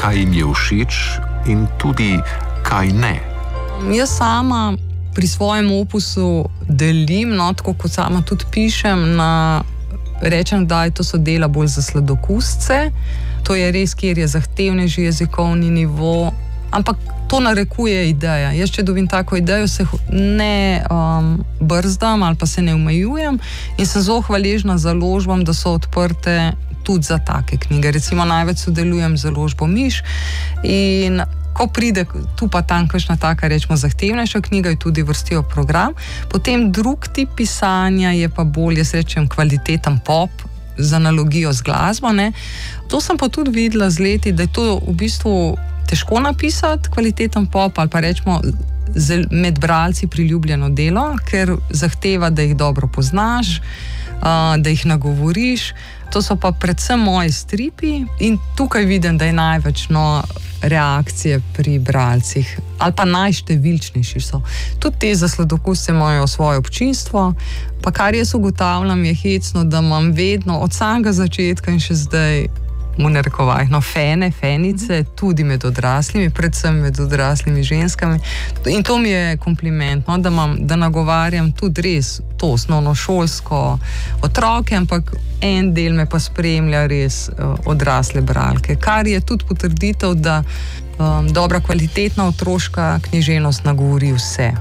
kaj jim je všeč in tudi kaj ne. Jaz sama pri svojem opusu delim, tako kot sama tudi pišem, rečem, da to so dela bolj za sladokusce. To je res, kjer je zahtevnejši jezikovni nivo, ampak to narekuje ideja. Jaz, če dobim tako idejo, se ne brzdam ali pa se ne omejujem in sem zelo hvaležna založbam, da so odprte tudi za take knjige. Recimo največ sodelujem z založbo Miš in ko pride tu pa tam kakšna taka, rečemo, zahtevnejša knjiga, jo tudi vrstijo program. Potem drug tip pisanja je pa bolj, jaz rečem, kvaliteten pop, z analogijo z glasbo. To sem pa tudi videla z leti, da je to v bistvu težko napisati, kvaliteten pop, ali pa rečemo med bralci priljubljeno delo, ker zahteva, da jih dobro poznaš, da jih nagovoriš. To so pa predvsem moji stripi in tukaj vidim, da je največ reakcije pri bralcih, ali pa najštevilčnejši so. Tudi te za sladokusce imajo svoje občinstvo, pa kar jaz ugotavljam, je hecno, da imam vedno od samega začetka in še zdaj v narekovajih, fenice, tudi med odraslimi, predvsem med odraslimi ženskami. In to mi je kompliment, da nagovarjam tudi res to osnovnošolsko otroke, ampak en del me pa spremlja res odrasle bralke, kar je tudi potrditev, da dobra kvalitetna otroška književnost nagovori vse.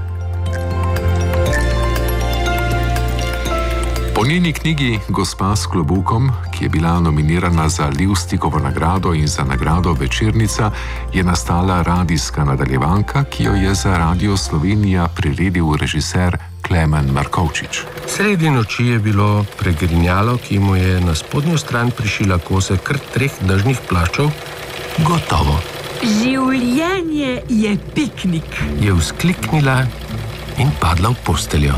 Po njeni knjigi Gospa s klobukom, ki je bila nominirana za Levstikovo nagrado in za nagrado Večernica, je nastala radijska nadaljevanka, ki jo je za Radio Slovenija priredil režiser Klemen Markovčič. Sredi noči je bilo pregrinjalo, ki mu je na spodnjo stran prišila kose kar 3 dežnih plaščev. Gotovo. Življenje je piknik. Je vzkliknila in padla v posteljo.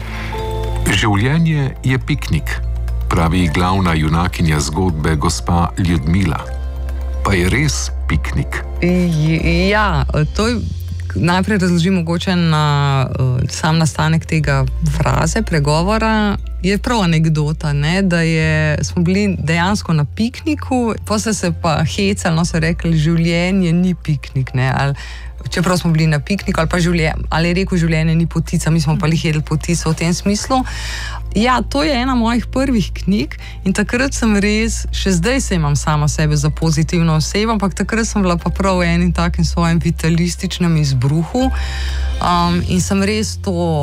Življenje je piknik, pravi glavna junakinja zgodbe gospa Ljudmila. Pa je res piknik? Ja, to je, najprej razložim mogoče na sam nastanek tega fraze, pregovora. Je prav anekdota, da smo bili dejansko na pikniku, pa se pa hecali, so rekli, življenje ni piknik, ali čeprav smo bili na pikniku, ali je rekel, življenje ni potica, mi smo pa jedli potico v tem smislu. Ja, to je ena mojih prvih knjig in takrat sem res, še zdaj se imam sama sebe za pozitivno osebo, ampak takrat sem bila pa prav v enim takim svojem vitalističnem izbruhu in sem res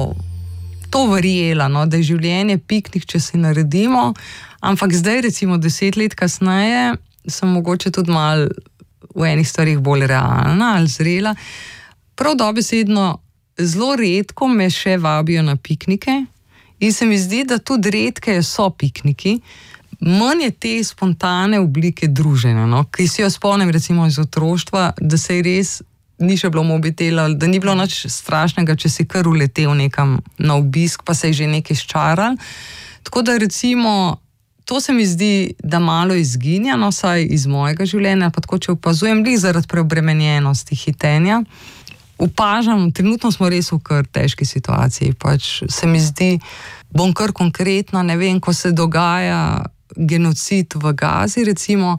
to verjela, da je življenje piknik, če si naredimo, ampak zdaj recimo 10 let kasneje sem mogoče tudi malo v enih stvarih bolj realna ali zrela. Prav dobesedno, zelo redko me še vabijo na piknike in se mi zdi, da tudi redke so pikniki. Manj je te spontane oblike druženja, ki si jo spomnim recimo iz otroštva, da se je res ni še bilo mobitela, da ni bilo nič strašnega, če si kar uletel nekam na obisk, pa se je že nekaj ščaral. Tako da recimo to se mi zdi, da malo izginja, saj iz mojega življenja, pa tako, če opazujem, zaradi preobremenjenosti hitenja, opažam, trenutno smo res v kar težki situaciji, se mi zdi, bom kar konkretna, ne vem, ko se dogaja genocid v Gazi, recimo,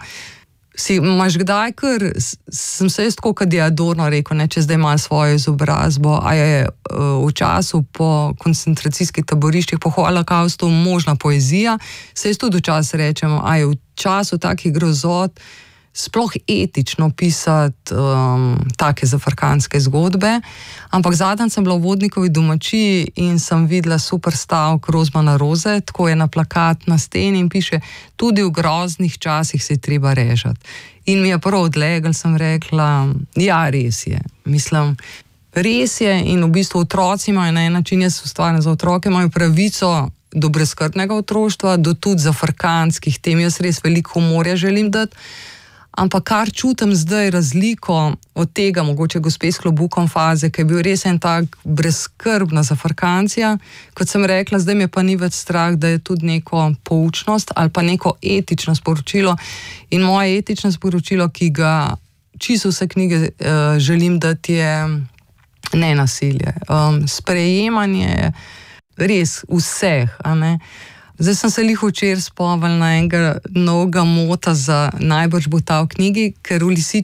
imaš kdaj, ker sem se jaz tako, kad je Adorno rekel, če zdaj ima svojo izobrazbo, a je v času po koncentracijskih taboriščih, po holokaustu možna poezija, se jaz tudi včasih rečem, a je v času takih grozot sploh etično pisati take zafrkantske zgodbe, ampak zadnjič sem bila v Vodnikovi domačiji in sem videla super stavek Rozmana Roze, tako je na plakat na steni in piše, tudi v groznih časih se je treba režati. In mi je prav odlegel, sem rekla, ja, res je. Mislim, res je in v bistvu otroci imajo na en način, jaz ustvarjam za otroke, imajo pravico do brezskrbnega otroštva, do tudi zafrkantskih tem, jaz res veliko humorja želim dati. Ampak kar čutim zdaj razliko od tega, mogoče Gospe s klobukom faze, ki je bil res en tak brezskrbna zafrkancija, kot sem rekla, zdaj me pa ni več strah, da je tudi neko poučnost ali pa neko etično sporočilo. In moje etično sporočilo, ki ga čisto vse knjige želim dati, je nenasilje. Sprejemanje res vseh, a ne. Zdaj sem se včeraj spomnila enega novega mota za najbrž bo ta v knjigi, ker v